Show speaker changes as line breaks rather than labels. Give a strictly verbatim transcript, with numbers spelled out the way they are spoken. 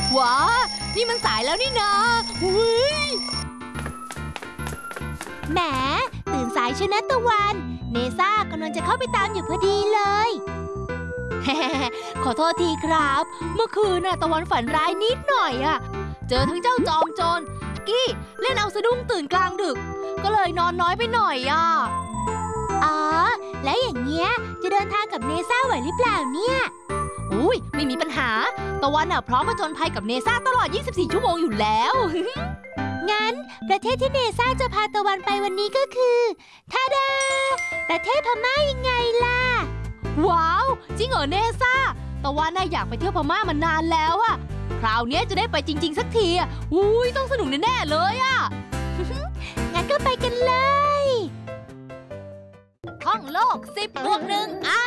ว้านี่มันสายแล้วนี่นา
แหมตื่นสายชนะตะวันเนซ่ากำลังจะเข้าไปตามอยู่พอดีเลย
ขอโทษทีครับเมื่อคืนน่ะตะวันฝันร้ายนิดหน่อยอ่ะเจอทั้งเจ้าจอมโจรกี้เล่นเอาสะดุ้งตื่นกลางดึกก็เลยนอนน้อยไปหน่อยอ่ะ
อ๋อแล้วอย่างเงี้ยจะเดินทางกับเนซ่าไหวหรือเปล่าเนี่ย
อุ้ยไม่มีปัญหาตะวันน่ะพร้อมผจญภัยกับเนซ่าตลอดยี่สิบสี่ชั่วโมงอยู่แล้ว
งั้นประเทศที่เนซ่าจะพาตะวันไปวันนี้ก็คือทาดาประเทศพม่ายังไงล่ะ
ว้าวจริงเหรอเนซ่าตะวันน่ะอยากไปเที่ยวพม่ามานานแล้วอะคราวนี้จะได้ไปจริงๆสักทีอะอุ้ยต้องสนุกแน่ๆเลยอะ
งั้นก็ไปกันเลย
ท่องโลกสิบบวกหนึ่งอา